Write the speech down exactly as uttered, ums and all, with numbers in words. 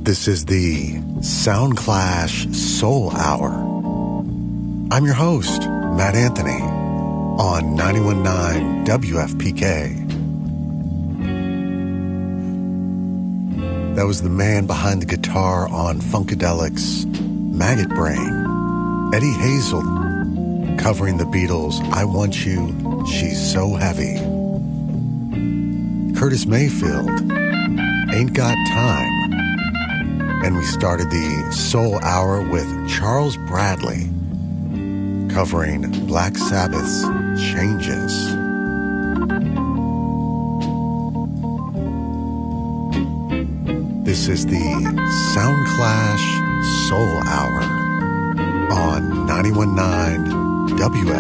This is the Soundclash Soul Hour. I'm your host, Matt Anthony, on ninety-one point nine W F P K. That was the man behind the guitar on Funkadelic's Maggot Brain, Eddie Hazel, covering the Beatles' I Want You, She's So Heavy. Curtis Mayfield, Ain't Got Time. And we started the Soul Hour with Charles Bradley, covering Black Sabbath's Changes. This is the Soundclash Soul Hour on ninety-one point nine W F